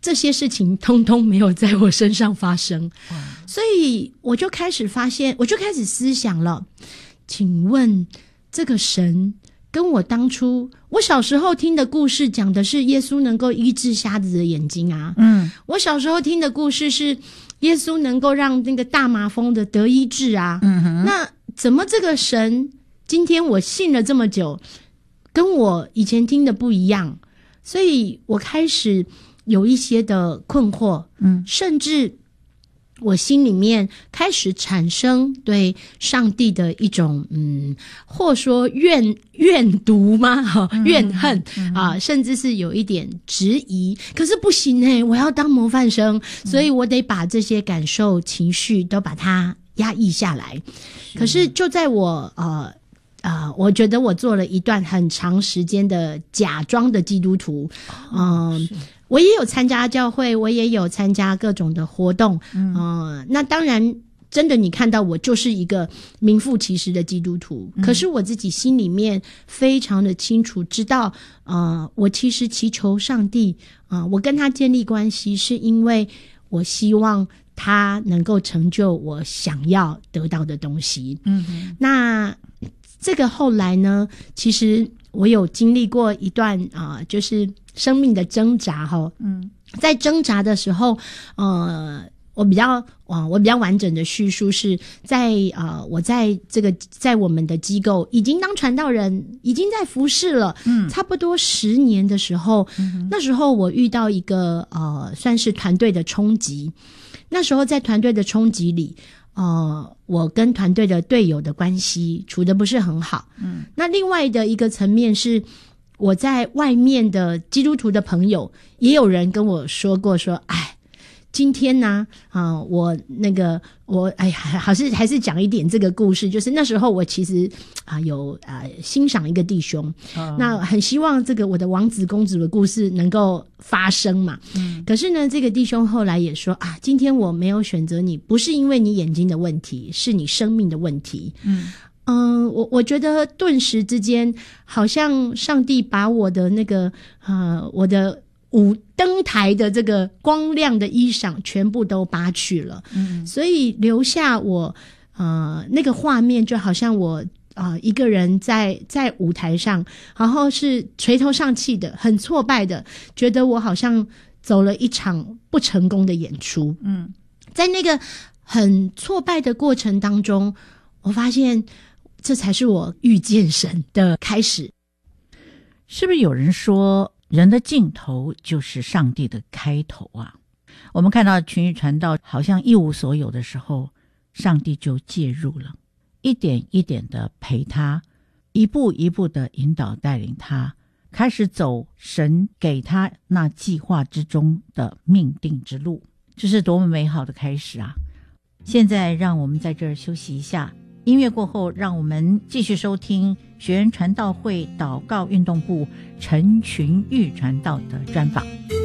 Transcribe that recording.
这些事情通通没有在我身上发生。所以我就开始发现，我就开始思想了，请问这个神跟我当初我小时候听的故事讲的是耶稣能够医治瞎子的眼睛啊，我小时候听的故事是耶稣能够让那个大麻风的得医治啊，那怎么这个神今天我信了这么久，跟我以前听的不一样？所以我开始有一些的困惑，甚至我心里面开始产生对上帝的一种或说怨毒吗？怨恨啊，甚至是有一点质疑。可是不行我要当模范生，所以我得把这些感受情绪都把它压抑下来。可是就在我我觉得我做了一段很长时间的假装的基督徒，我也有参加教会，我也有参加各种的活动，那当然真的你看到我就是一个名副其实的基督徒，可是我自己心里面非常的清楚知道，我其实祈求上帝，我跟他建立关系是因为我希望他能够成就我想要得到的东西。那这个后来呢，其实我有经历过一段就是生命的挣扎在挣扎的时候，我比较完整的叙述是在我在在我们的机构已经当传道人，已经在服侍了，差不多10年的时候，那时候我遇到一个算是团队的冲击。那时候在团队的冲击里，我跟团队的队友的关系处得不是很好。那另外的一个层面是，我在外面的基督徒的朋友，也有人跟我说过说，今天呢，我还是讲一点这个故事，就是那时候我其实有欣赏一个弟兄，那很希望这个我的王子公主的故事能够发生嘛。可是呢，这个弟兄后来也说今天我没有选择你，不是因为你眼睛的问题，是你生命的问题。我觉得顿时之间，好像上帝把我的那个我的登台的这个光亮的衣裳全部都扒去了，所以留下我那个画面，就好像我一个人在舞台上，然后是垂头丧气的，很挫败的，觉得我好像走了一场不成功的演出。在那个很挫败的过程当中，我发现这才是我遇见神的开始。 是不是有人说人的尽头就是上帝的开头啊？我们看到群语传道好像一无所有的时候，上帝就介入了，一点一点的陪他，一步一步的引导带领他，开始走神给他那计划之中的命定之路。这是多么美好的开始啊！现在让我们在这儿休息一下，音乐过后让我们继续收听学员传道会祷告运动部陈群玉传道的专访。